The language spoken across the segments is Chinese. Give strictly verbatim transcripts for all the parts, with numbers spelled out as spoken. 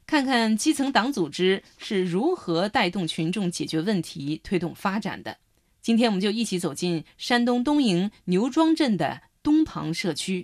看看基层党组织是如何带动群众解决问题、推动发展的。今天我们就一起走进山东东营牛庄镇的东旁社区。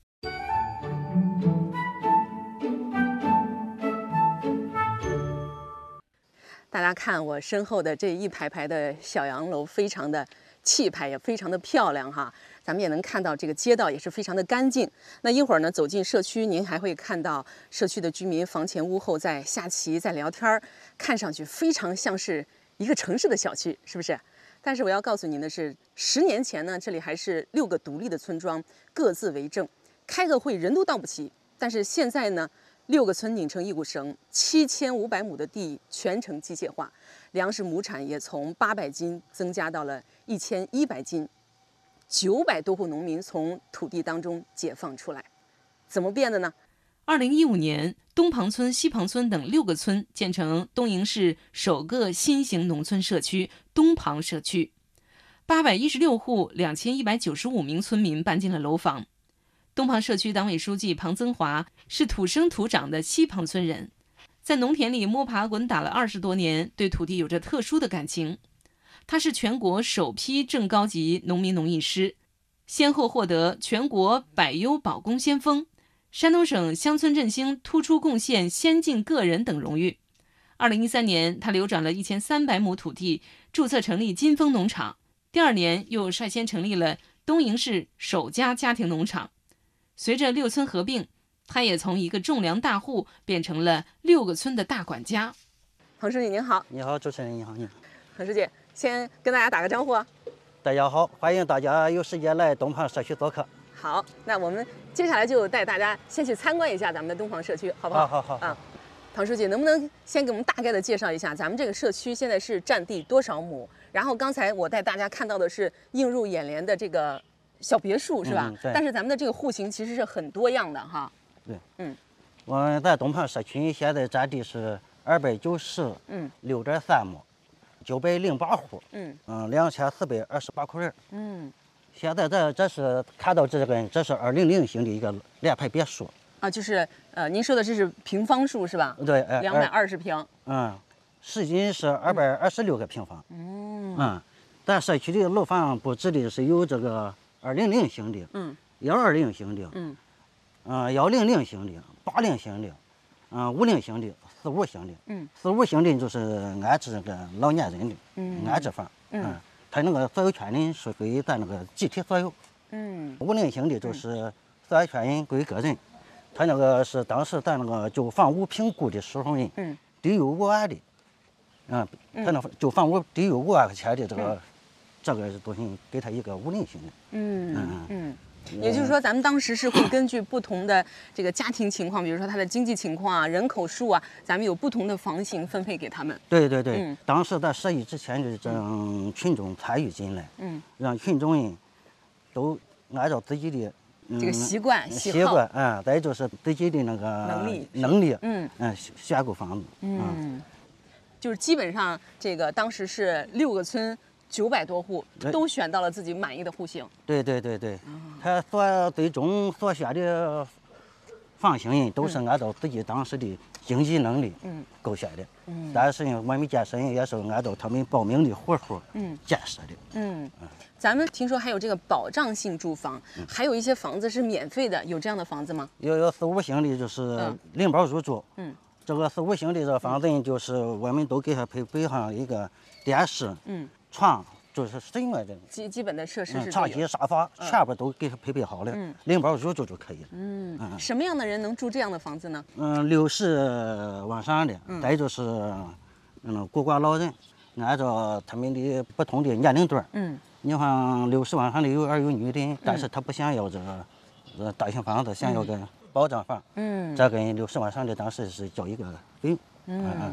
大家看我身后的这一排排的小洋楼，非常的气派，也非常的漂亮哈。咱们也能看到这个街道也是非常的干净。那一会儿呢，走进社区，您还会看到社区的居民房前屋后在下棋、在聊天，看上去非常像是一个城市的小区，是不是？但是我要告诉您的是，十年前呢，这里还是六个独立的村庄，各自为政，开个会人都到不齐。但是现在呢，六个村拧成一股绳，七千五百亩的地全程机械化，粮食亩产也从八百斤增加到了一千一百斤，九百多户农民从土地当中解放出来，怎么变的呢？ 二零一五年，东旁村、西旁村等六个村建成东营市首个新型农村社区东旁社区，八百一十六户、两千一百九十五名村民搬进了楼房。东旁社区党委书记庞增华是土生土长的西旁村人，在农田里摸爬滚打了二十多年，对土地有着特殊的感情。他是全国首批正高级农民农艺师，先后获得全国百优保工先锋、山东省乡村振兴突出贡献先进个人等荣誉。二零一三年，他流转了一千三百亩土地，注册成立金丰农场。第二年，又率先成立了东营市首家家庭农场。随着六村合并，他也从一个种粮大户变成了六个村的大管家。 彭书记您好。 你好，主持人你好。你好， 彭书记，先跟大家打个招呼啊。 大家好，欢迎大家有时间来东旁社区做客。 好，那我们接下来就带大家先去参观一下咱们的东旁社区，好不好？ 好好好啊，彭书记，能不能先给我们大概的介绍一下咱们这个社区现在是占地多少亩？然后刚才我带大家看到的是映入眼帘的这个小别墅，是吧？ 嗯、对。 但是咱们的这个户型其实是很多样的哈。 对， 嗯， 我们在东旁社区现在占地是二百九十嗯六点三亩，九百零八户， 嗯嗯，两千四百二十八口人。 嗯。 现在这这是看到这个，这是二零零型的一个联排别墅啊，就是呃，您说的这是平方数是吧？ 对， 两百二十平。 嗯，实际是二百二十六个平方。 嗯嗯，咱社区的楼房布置的是有这个二零零型的， 嗯， 幺二零型的， 嗯， 嗯，幺零零型的，八零型的，嗯，五零型的，四五型的， 嗯， 四五型的就是安置这个老年人的， 嗯， 安置房， 嗯。 嗯它那个所有权人是归咱那个集体所有， 嗯， 五零型的就是所有权人归个人，它那个是当时咱那个就房屋评估的时候呢， 嗯， 低于五万的，嗯，它那就房屋低于五万块钱的这个，嗯、这个东西给他一个五零型的， 嗯嗯嗯。也就是说，咱们当时是会根据不同的这个家庭情况，比如说他的经济情况啊、人口数啊，咱们有不同的房型分配给他们。 对对对， 嗯、 当时在设议之前就让群众参与进来， 嗯， 让群众人都按照自己的、 嗯、这个习惯、 习惯啊、嗯，再就是自己的那个能力、 能力， 嗯嗯，选购房子， 嗯，嗯就是基本上这个当时是六个村。九百多户都选到了自己满意的户型。 对对对对，他所最终所选的房型人都是按照自己当时的经济能力嗯勾选的。嗯，但是我们建设人也是按照他们报名的户数嗯建设的。 嗯，咱们听说还有这个保障性住房，嗯、还有一些房子是免费的，有这样的房子吗？ 有有四五星的，就是零包入住。 嗯， 这个四五星的这个房子就是我们都给他配备上一个电视。嗯。床就是什么的基基本的设施是长期沙发全部都给他配备好了，嗯，零包入住就可以了。 嗯嗯，什么样的人能住这样的房子呢？ 嗯，六十往上的，再就是嗯孤寡老人，按照他们的不同的年龄段，嗯，你看六十往上的有儿有女的，但是他不想要这个呃大型房子，想要个保障房，嗯，这跟六十往上的当时是交一个费用，嗯嗯。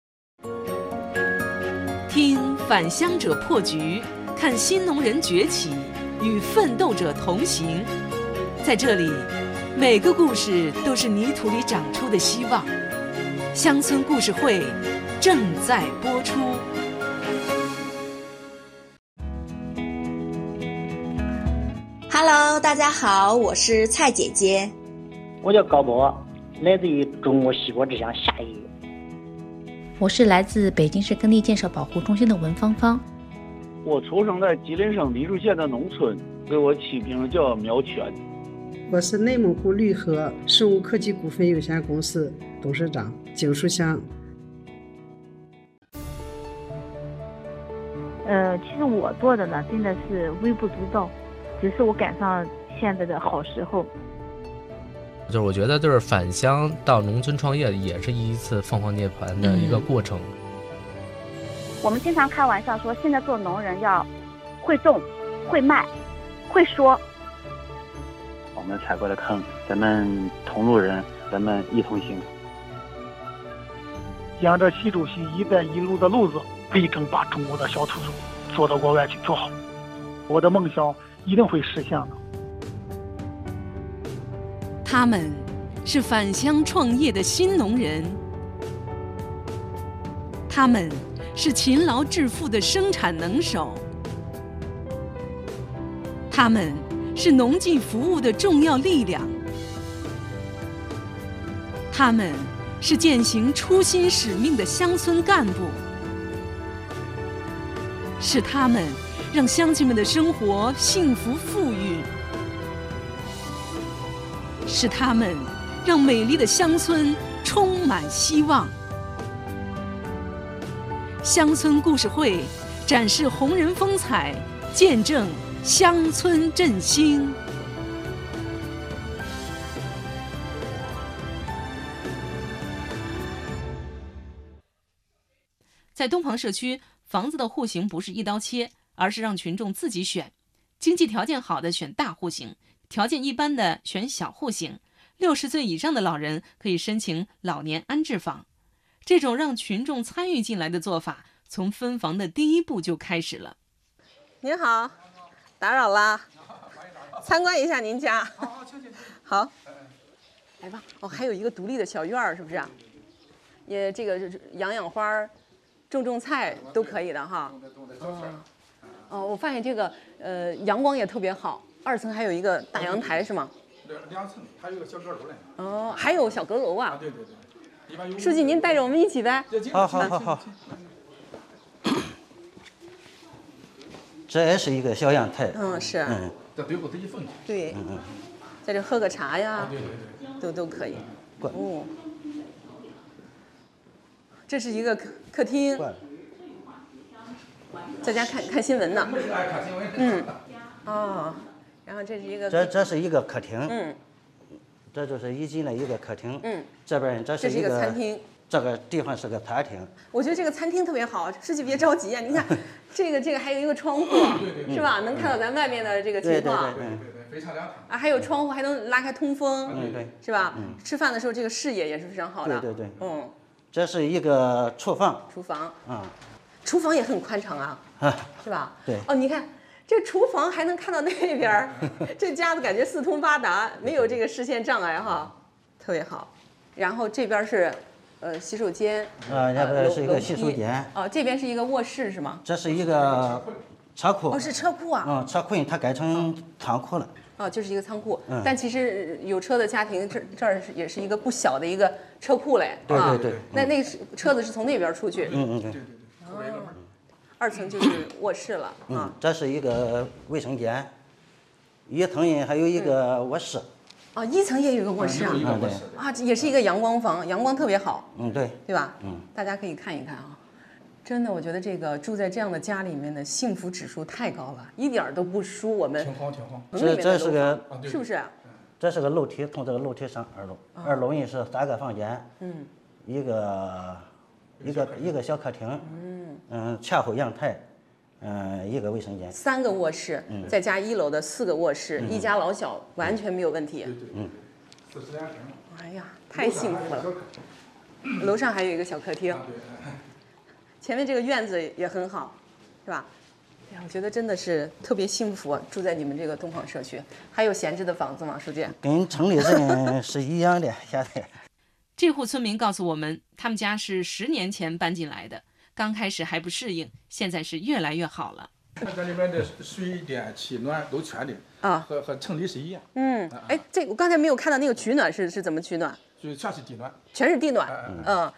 听返乡者破局，看新农人崛起，与奋斗者同行。在这里，每个故事都是泥土里长出的希望。乡村故事会正在播出。 Hello， 大家好，我是蔡姐姐。 我叫高博， 来自于中国西国之乡夏邑。 我是来自北京市耕地建设保护中心的文芳芳。 我出生在吉林省黎树县的农村，给我起名叫苗全。 我是内蒙古绿河生物科技股份有限公司董事长景书香。 呃，其实我做的呢，真的是微不足道，只是我赶上现在的好时候。 就是我觉得，就是返乡到农村创业，也是一次凤凰涅槃的一个过程。嗯、 我们经常开玩笑说，现在做农人要会种、会卖、会说。 我们踩过的坑，咱们同路人，咱们一同行。 沿着习主席“一带一路”的路子，力争把中国的小土豆做到国外去做好。我的梦想一定会实现的。 他们是返乡创业的新农人，他们是勤劳致富的生产能手，他们是农技服务的重要力量，他们是践行初心使命的乡村干部，是他们让乡亲们的生活幸福富裕，是他们让美丽的乡村充满希望。乡村故事会展示红人风采，见证乡村振兴。在东庞社区，房子的户型不是一刀切，而是让群众自己选。经济条件好的选大户型，条件一般的选小户型。六十岁以上的老人可以申请老年安置房。这种让群众参与进来的做法，从分房的第一步就开始了。 您好，打扰啦，参观一下您家。好，来吧。哦，还有一个独立的小院儿，是不是啊？也这个养养花、种种菜都可以的哈。哦，哦，我发现这个呃阳光也特别好，二层还有一个大阳台是吗？ 两两层，还有个小阁楼嘞。 哦，还有小阁楼啊。 啊，对对对。 书记，您带着我们一起呗。 好好好好。这也是一个小阳台。 嗯，是。 嗯。 这对不得一缝。 对。 嗯嗯。 在这喝个茶呀。 啊，对对对。 都都可以。哦。这是一个客客厅。在家看看新闻呢。 哎，看新闻。 嗯。哦。然后这是一个。 这这是一个客厅。 嗯。 这就是一进来一个客厅。 嗯。 这边这是一个。这是一个餐厅。 这个地方是个餐厅。 我觉得这个餐厅特别好，书记别着急啊！你看，这个这个还有一个窗户，是吧？能看到咱外面的这个情况。 对对对，非常凉快。 啊，还有窗户，还能拉开通风。 嗯，对。 是吧？吃饭的时候这个视野也是非常好的。 对对对。 嗯。 这是一个厨房。 厨房。 啊。 厨房也很宽敞啊。是吧？ 对。 哦，你看。这厨房还能看到那边，这家子感觉四通八达，没有这个视线障碍哈，特别好。然后这边是，呃，洗手间。 啊，那边是一个洗手间。 哦，这边是一个卧室是吗？ 这是一个车库。 哦，是车库啊。 嗯，车库它改成仓库了。 哦，就是一个仓库。 嗯。 但其实有车的家庭，这这儿也是一个不小的一个车库嘞。 对对对。 那那个车子是从那边出去。 嗯嗯对。 哦。二层就是卧室了啊、 嗯，这是一个卫生间，一层还有一个卧室。 哦，一层也有一个卧室啊， 嗯对， 啊，也是一个阳光房，阳光特别好。 嗯，对， 对吧？ 嗯， 大家可以看一看啊，真的，我觉得这个住在这样的家里面的幸福指数太高了，一点都不输我们。 挺好，挺好。 这这是个， 是不是？ 这是个楼梯，从这个楼梯上二楼， 哦、 二楼也是三个房间， 嗯， 一个一个一个小客厅，嗯嗯，前后阳台。嗯，一个卫生间， 三个卧室， 嗯、 再加一楼的四个卧室，嗯、一家老小完全没有问题。 对对， 嗯， 四室两厅。 哎呀，太幸福了。楼上还有一个小客厅，前面这个院子也很好，是吧？哎呀，我觉得真的是特别幸福，住在你们这个东庞社区。还有闲置的房子吗，书记？ 跟城里人是一样的，现在。 这户村民告诉我们，他们家是十年前搬进来的。刚开始还不适应，现在是越来越好了。 这里面的水电气暖都全的啊，和和城里是一样。 嗯，哎，这我刚才没有看到那个取暖是是怎么取暖？ 就全是地暖， 全是地暖，嗯。